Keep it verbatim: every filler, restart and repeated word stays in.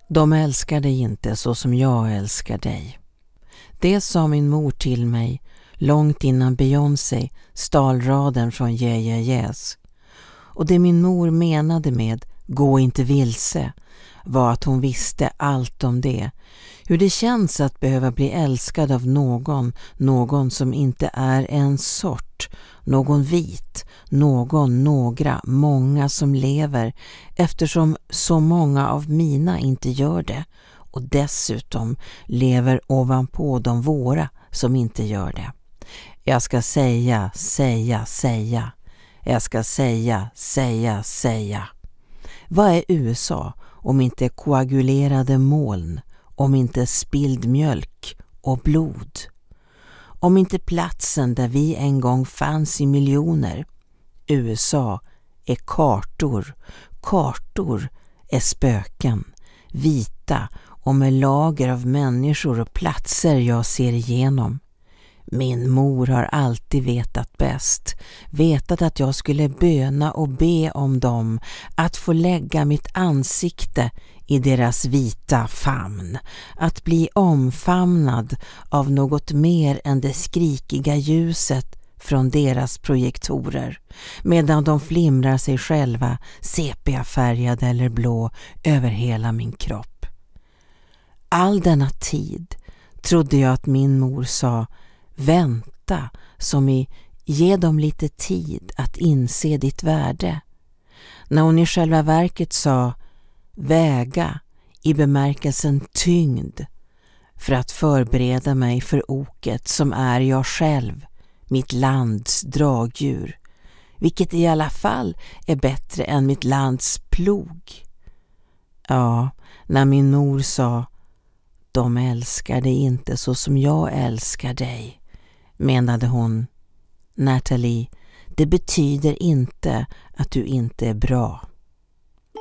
De älskar dig inte så som jag älskar dig. Det sa min mor till mig långt innan Beyoncé stal raden från Yeah Yeah Yes. Och det min mor menade med gå inte vilse var att hon visste allt om det. Hur det känns att behöva bli älskad av någon, någon som inte är en sort, någon vit, någon, några, många som lever, eftersom så många av mina inte gör det och dessutom lever ovanpå de våra som inte gör det. Jag ska säga, säga, säga. Jag ska säga, säga, säga. Vad är U S A om inte koagulerade moln, om inte spilld mjölk och blod? Om inte platsen där vi en gång fanns i miljoner. U S A är kartor, kartor är spöken, vita och med lager av människor och platser jag ser igenom. Min mor har alltid vetat bäst, vetat att jag skulle böna och be om dem, att få lägga mitt ansikte i deras vita famn, att bli omfamnad av något mer än det skrikiga ljuset från deras projektorer, medan de flimrar sig själva, sepia-färgade eller blå, över hela min kropp. All denna tid trodde jag att min mor sa vänta, som i ge dem lite tid att inse ditt värde. När hon i själva verket sa väga i bemärkelsen tyngd för att förbereda mig för oket som är jag själv, mitt lands dragdjur, vilket i alla fall är bättre än mitt lands plog. Ja, när min mor sa de älskar dig inte så som jag älskar dig, menade hon, Natalie, det betyder inte att du inte är bra.